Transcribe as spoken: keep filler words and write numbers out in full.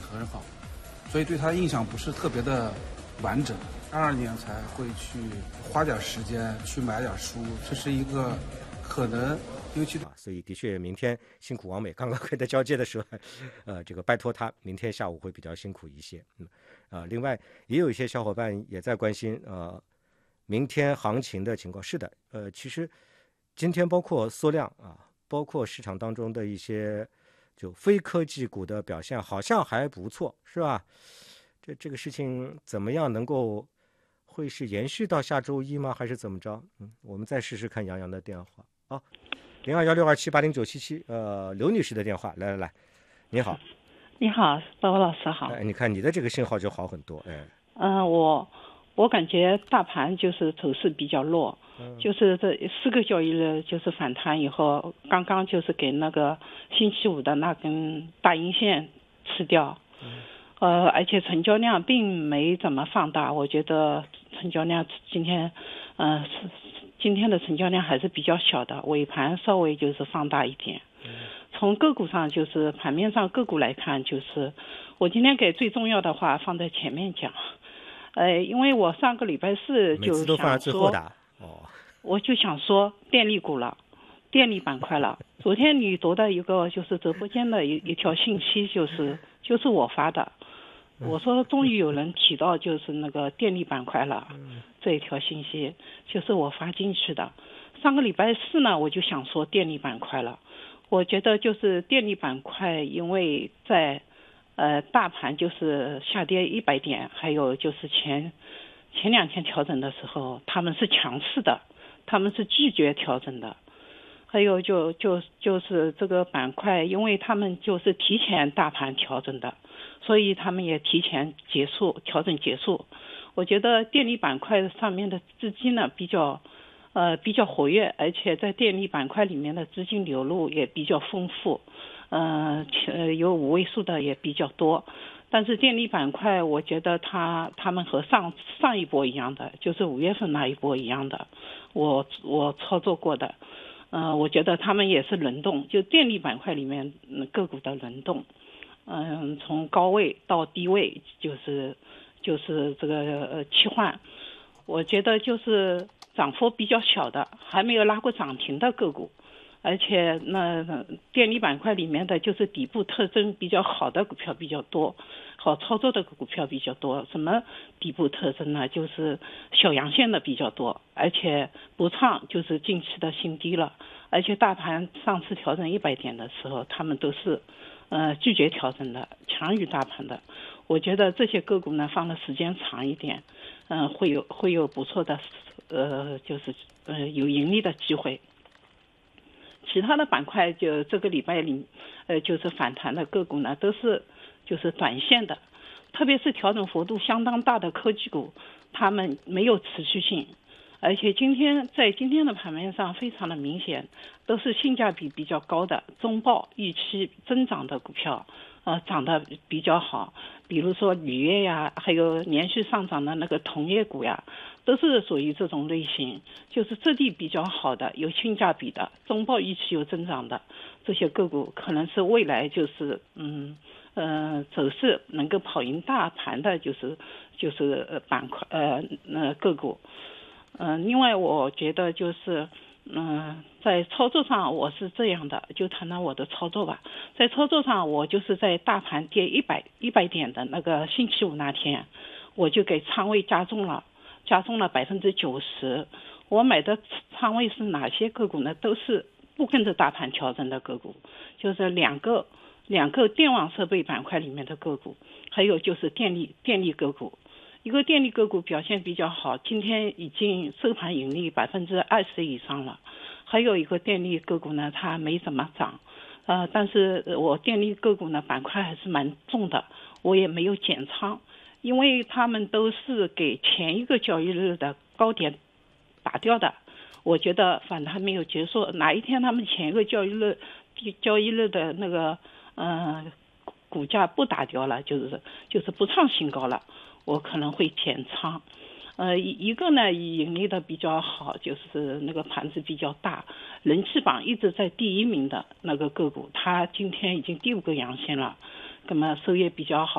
很好，所以对他的印象不是特别的完整。二二年才会去花点时间去买点书，这是一个可能。尤其啊，所以的确，明天辛苦王美刚刚跟他交接的时候，呃，这个拜托他，明天下午会比较辛苦一些。嗯，啊，另外也有一些小伙伴也在关心，呃，明天行情的情况。是的，呃，其实今天包括缩量啊，包括市场当中的一些就非科技股的表现，好像还不错，是吧？这这个事情怎么样能够会是延续到下周一吗？还是怎么着？嗯，我们再试试看杨洋的电话啊。零二幺六二七八零九七七，呃，刘女士的电话，来来来，你好， 你好，包老师好。 哎，你看你的这个信号就好很多，哎。 嗯、呃，我我感觉大盘就是走势比较弱，嗯、就是这四个交易日就是反弹以后，刚刚就是给那个星期五的那根大阴线吃掉，嗯、呃，而且成交量并没怎么放大，我觉得成交量今天，嗯、呃。今天的成交量还是比较小的，尾盘稍微就是放大一点。从个股上就是盘面上个股来看，就是我今天给最重要的话放在前面讲，呃，因为我上个礼拜四就想说， 哦， 我就想说电力股了，电力板块了。昨天你读的一个就是直播间的一一条信息，就是就是我发的。我说终于有人提到就是那个电力板块了，这一条信息就是我发进去的。上个礼拜四呢，我就想说电力板块了。我觉得就是电力板块，因为在呃大盘就是下跌一百点，还有就是前前两天调整的时候，他们是强势的，他们是拒绝调整的。还有就就就是这个板块，因为他们就是提前大盘调整的，所以他们也提前结束调整结束。我觉得电力板块上面的资金呢比较呃比较活跃，而且在电力板块里面的资金流入也比较丰富，呃有五位数的也比较多。但是电力板块我觉得它他们和上上一波一样的，就是五月份那一波一样的，我我操作过的。呃，我觉得他们也是轮动，就电力板块里面个股的轮动，嗯、呃，从高位到低位，就是就是这个呃切换。我觉得就是涨幅比较小的，还没有拉过涨停的个股，而且那电力板块里面的就是底部特征比较好的股票比较多，好操作的股票比较多。什么底部特征呢？就是小阳线的比较多，而且不创就是近期的新低了。而且大盘上次调整一百点的时候，他们都是呃拒绝调整的，强于大盘的。我觉得这些个股呢，放的时间长一点，嗯、呃，会有会有不错的呃，就是呃有盈利的机会。其他的板块就这个礼拜里，呃，就是反弹的个股呢，都是就是短线的，特别是调整幅度相当大的科技股，它们没有持续性，而且今天在今天的盘面上非常的明显，都是性价比比较高的中报预期增长的股票，呃，涨得比较好，比如说铝业呀，还有连续上涨的那个铜业股呀，都是属于这种类型，就是质地比较好的，有性价比的，中报预期有增长的这些个股，可能是未来就是嗯呃走势能够跑赢大盘的，就是就是呃板块呃呃个股。嗯、呃，另外我觉得就是。嗯，在操作上我是这样的，就谈谈我的操作吧。在操作上，我就是在大盘跌一百一百点的那个星期五那天，我就给仓位加重了，加重了百分之九十。我买的仓位是哪些个股呢？都是不跟着大盘调整的个股，就是两个两个电网设备板块里面的个股，还有就是电力电力个股。一个电力个股表现比较好，今天已经收盘盈利百分之二十以上了。还有一个电力个股呢，它没怎么涨，呃，但是我电力个股呢板块还是蛮重的，我也没有减仓，因为他们都是给前一个交易日的高点打掉的。我觉得反弹没有结束，哪一天他们前一个交易日交易日的那个呃股价不打掉了，就是就是不创新高了，我可能会减仓。呃，一个呢盈利的比较好，就是那个盘子比较大，人气榜一直在第一名的那个个股，它今天已经第五个阳线了，那么收益比较好。